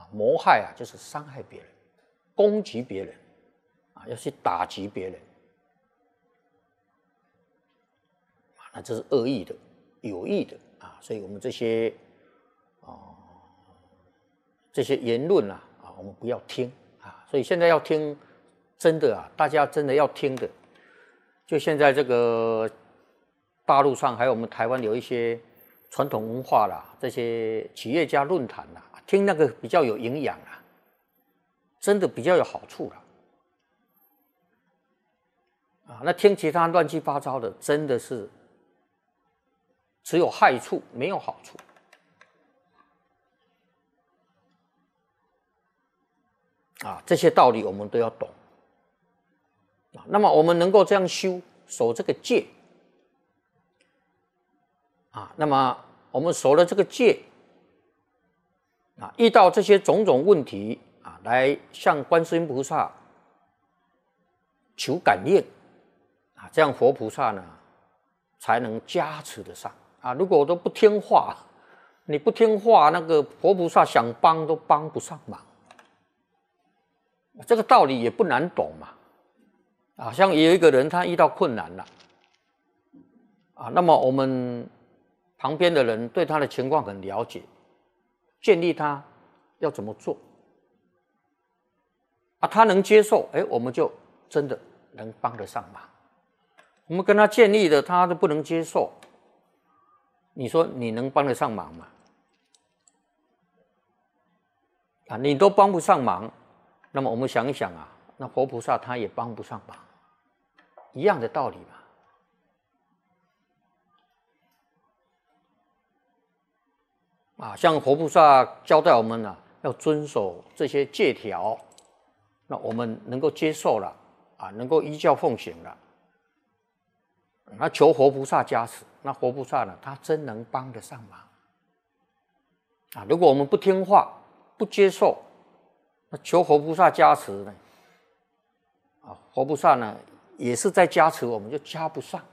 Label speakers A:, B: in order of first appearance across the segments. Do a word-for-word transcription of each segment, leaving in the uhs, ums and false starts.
A: 谋害啊，就是伤害别人，攻击别人，啊，要去打击别人，啊，那这是恶意的、有意的啊。所以我们这些啊、呃、这些言论啊啊，我们不要听啊。所以现在要听，真的啊，大家真的要听的，就现在这个大陆上还有我们台湾有一些传统文化啦，这些企业家论坛啦。听那个比较有营养啊，真的比较有好处了啊。那听其他乱七八糟的，真的是只有害处，没有好处啊。这些道理我们都要懂啊。那么我们能够这样修，守这个戒啊，那么我们守了这个戒。啊，遇到这些种种问题啊，来向观世音菩萨求感应啊，这样佛菩萨呢才能加持得上啊。如果我都不听话，你不听话，那个佛菩萨想帮都帮不上忙。这个道理也不难懂嘛。啊，像有一个人他遇到困难了啊，那么我们旁边的人对他的情况很了解。建议他要怎么做啊？他能接受，哎，我们就真的能帮得上忙。我们跟他建议的，他都不能接受，你说你能帮得上忙吗？啊，你都帮不上忙，那么我们想一想啊，那佛菩萨他也帮不上忙，一样的道理嘛。啊，像佛菩萨交代我们呢、啊，要遵守这些戒条，那我们能够接受了啊，能够依教奉行了，那求佛菩萨加持，那佛菩萨呢，他真能帮得上忙啊。如果我们不听话、不接受，那求佛菩萨加持呢，啊，佛菩萨呢也是在加持，我们就加不上。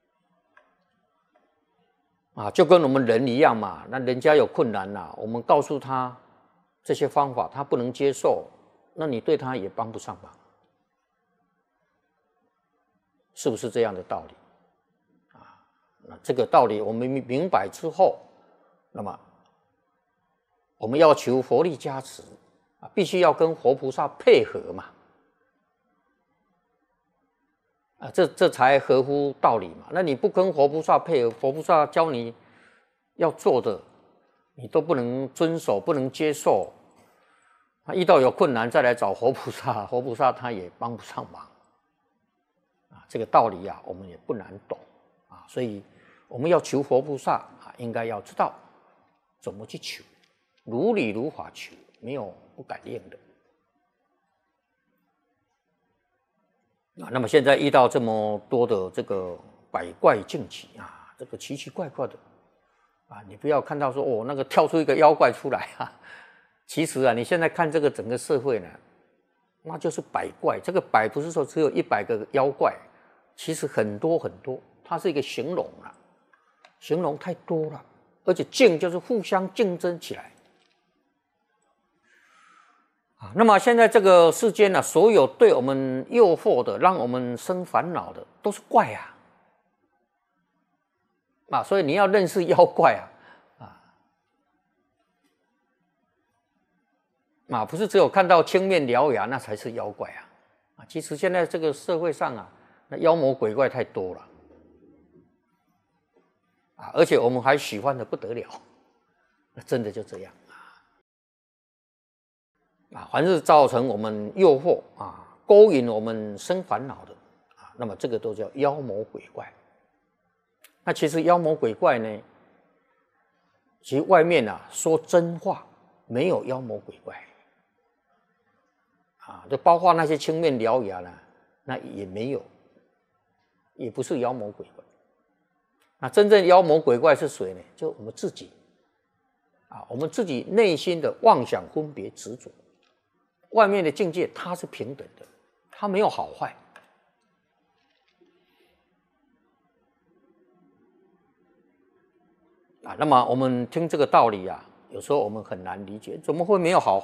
A: 啊，就跟我们人一样嘛，那人家有困难啦、啊，我们告诉他这些方法，他不能接受，那你对他也帮不上忙，是不是这样的道理？啊，那这个道理我们明白之后，那么我们要求佛力加持啊，必须要跟佛菩萨配合嘛，啊，这这才合乎道理嘛。那你不跟佛菩萨配合，佛菩萨教你要做的，你都不能遵守，不能接受。啊，遇到有困难再来找佛菩萨，佛菩萨他也帮不上忙。啊，这个道理啊，我们也不难懂啊。所以我们要求佛菩萨啊，应该要知道怎么去求，如理如法求，没有不敢应的。啊，那么现在遇到这么多的这个百怪境奇啊，这个奇奇怪怪的啊，你不要看到说哦，那个跳出一个妖怪出来啊，其实啊，你现在看这个整个社会呢，那就是百怪。这个百不是说只有一百个妖怪，其实很多很多，它是一个形容啊，形容太多了，而且竞就是互相竞争起来。啊，那么现在这个世间呢、啊，所有对我们诱惑的、让我们生烦恼的，都是怪啊！啊，所以你要认识妖怪啊，啊，啊，不是只有看到青面獠牙那才是妖怪啊！啊，其实现在这个社会上啊，那妖魔鬼怪太多了，啊，而且我们还喜欢的不得了，那真的就这样。啊，凡是造成我们诱惑啊，勾引我们生烦恼的啊，那么这个都叫妖魔鬼怪。那其实妖魔鬼怪呢，其实外面啊说真话，没有妖魔鬼怪啊，就包括那些青面獠牙呢，那也没有，也不是妖魔鬼怪。那真正妖魔鬼怪是谁呢？就我们自己啊，我们自己内心的妄想分别执着。外面的境界它是平等的，它没有好坏啊。那么我们听这个道理啊，有时候我们很难理解，怎么会没有好